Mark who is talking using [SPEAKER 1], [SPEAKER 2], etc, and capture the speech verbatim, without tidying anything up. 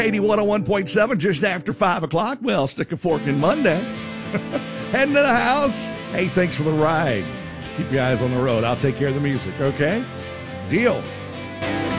[SPEAKER 1] eighty-one oh one point seven, just after five o'clock. Well, stick a fork in Monday. Heading to the house. Hey, thanks for the ride. Keep your eyes on the road. I'll take care of the music, okay? Deal.